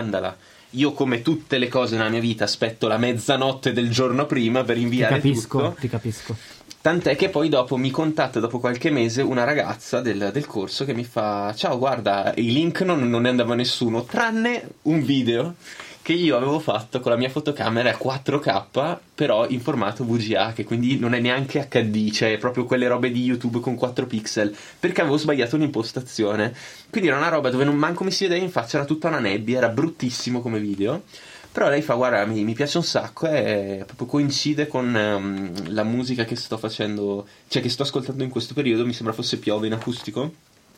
mandala. Io, come tutte le cose nella mia vita, aspetto la mezzanotte del giorno prima per inviare tutto. Ti capisco. Tant'è che poi dopo mi contatta, dopo qualche mese, una ragazza del corso che mi fa: ciao, guarda, i link non ne andava nessuno, tranne un video che io avevo fatto con la mia fotocamera a 4K, però in formato VGA, che quindi non è neanche HD, cioè è proprio quelle robe di YouTube con 4 pixel, perché avevo sbagliato un'impostazione. Quindi era una roba dove non manco mi si vedeva in faccia, era tutta una nebbia, era bruttissimo come video. Però lei fa: guarda, mi piace un sacco, e proprio coincide con la musica che sto facendo, cioè che sto ascoltando in questo periodo, mi sembra fosse Piove in acustico.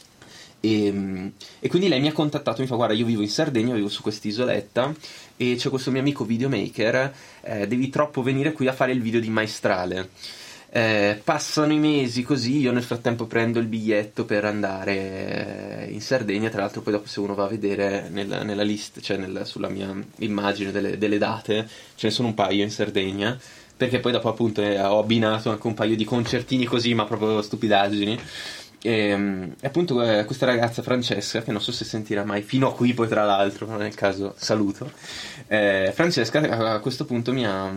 E quindi lei mi ha contattato, mi fa: guarda, io vivo in Sardegna, vivo su quest'isoletta e c'è questo mio amico videomaker, devi troppo venire qui a fare il video di Maestrale. Passano i mesi così, io nel frattempo prendo il biglietto per andare in Sardegna. Tra l'altro poi dopo, se uno va a vedere nella list, cioè sulla mia immagine delle date, ce ne sono un paio in Sardegna, perché poi dopo appunto ho abbinato anche un paio di concertini così, ma proprio stupidaggini. E appunto questa ragazza Francesca, che non so se sentirà mai fino a qui, poi tra l'altro, ma nel caso saluto, Francesca a questo punto mi ha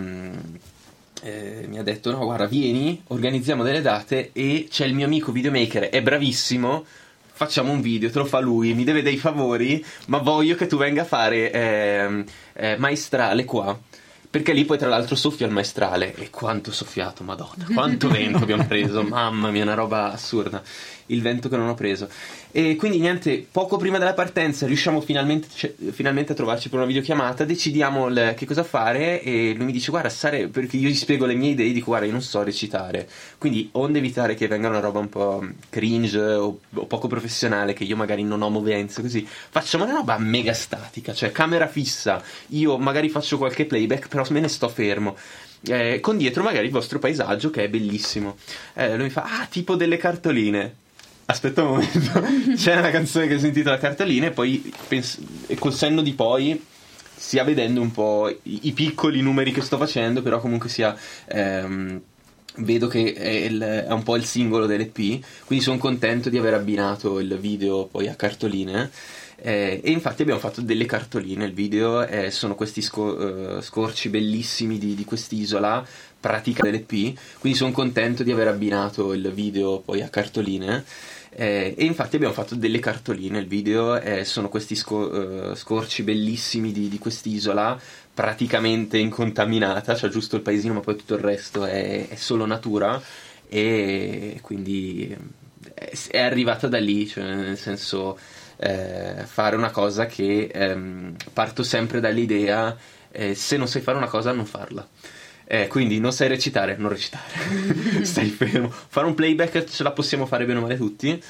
detto: no, guarda, vieni, organizziamo delle date e c'è il mio amico videomaker, è bravissimo, facciamo un video, te lo fa lui, mi deve dei favori, ma voglio che tu venga a fare Maestrale qua. Perché lì poi tra l'altro soffia il Maestrale, e quanto soffiato, madonna, quanto vento abbiamo preso, mamma mia, una roba assurda, il vento che non ho preso. E quindi niente, poco prima della partenza riusciamo finalmente a trovarci per una videochiamata, decidiamo che cosa fare, e lui mi dice: guarda, perché io gli spiego le mie idee, dico: guarda, io non so recitare, quindi onde evitare che venga una roba un po' cringe o poco professionale, che io magari non ho movenze così, facciamo una roba mega statica, cioè camera fissa, io magari faccio qualche playback, però me ne sto fermo, con dietro magari il vostro paesaggio che è bellissimo. Lui mi fa: tipo delle cartoline. Aspetta un momento, c'è una canzone che si intitola Cartoline, e poi e col senno di poi, stia vedendo un po' i piccoli numeri che sto facendo, però comunque sia vedo che è un po' il singolo dell'EP, quindi sono contento di aver abbinato il video poi a cartoline. E infatti abbiamo fatto delle cartoline. Il video sono questi scorci bellissimi di quest'isola pratica dell'EP, quindi sono contento di aver abbinato il video poi a cartoline. E infatti abbiamo fatto delle cartoline. Il video sono questi scorci bellissimi di quest'isola praticamente incontaminata, cioè giusto il paesino, ma poi tutto il resto è solo natura, e quindi è arrivata da lì, cioè nel senso, fare una cosa che parto sempre dall'idea: se non sai fare una cosa, non farla. Quindi non sai recitare, non recitare. Stai fermo. Fare un playback ce la possiamo fare bene o male tutti,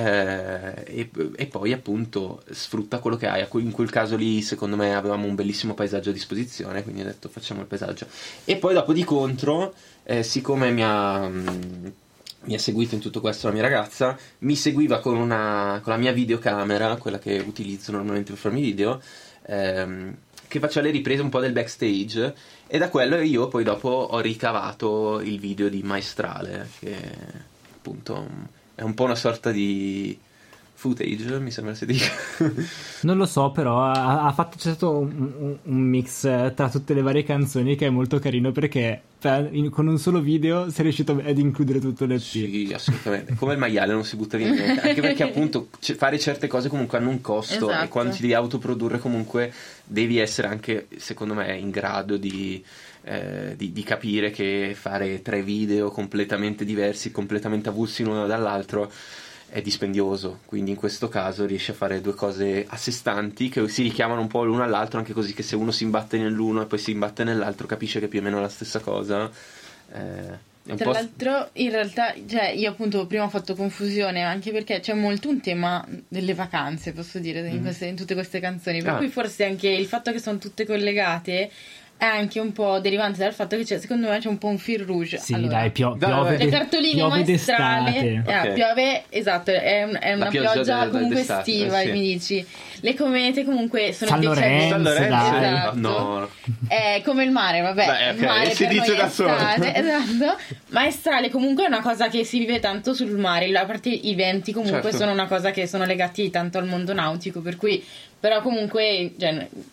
e poi appunto sfrutta quello che hai. In quel caso lì secondo me avevamo un bellissimo paesaggio a disposizione, quindi ho detto facciamo il paesaggio. E poi dopo di contro, siccome mi ha seguito in tutto questo la mia ragazza, mi seguiva con la mia videocamera, quella che utilizzo normalmente per farmi video, che faceva le riprese un po' del backstage, e da quello io poi dopo ho ricavato il video di Maestrale, che appunto è un po' una sorta di footage, mi sembra si dica. Non lo so, però c'è stato un mix tra tutte le varie canzoni che è molto carino, perché con un solo video sei riuscito ad includere tutto l'EP. Sì, assolutamente. Come il maiale, non si butta via niente. Anche perché appunto fare certe cose comunque hanno un costo, esatto. E quando ti devi autoprodurre comunque devi essere anche, secondo me, in grado di capire che fare 3 video completamente diversi, completamente avulsi l'uno dall'altro, è dispendioso. Quindi in questo caso riesci a fare 2 cose a sé stanti che si richiamano un po' l'uno all'altro, anche così che se uno si imbatte nell'uno e poi si imbatte nell'altro capisce che più o meno è la stessa cosa. Tra l'altro in realtà, cioè, io appunto prima ho fatto confusione, anche perché c'è molto un tema delle vacanze, posso dire, in tutte queste canzoni, per cui forse anche il fatto che sono tutte collegate è anche un po' derivante dal fatto che secondo me c'è un po' un fil rouge. Sì, allora, dai, piove. Le cartoline Maestrale, okay. Piove, esatto, è una pioggia comunque estiva, sì. Mi dici. Le comete comunque sono San Lorenzo, esatto. No. È come il mare, vabbè. Beh, okay, il mare si per dice noi da è solo. esatto. Maestrale comunque è una cosa che si vive tanto sul mare, a parte i venti comunque, certo, sono una cosa che sono legati tanto al mondo nautico, per cui però comunque, cioè,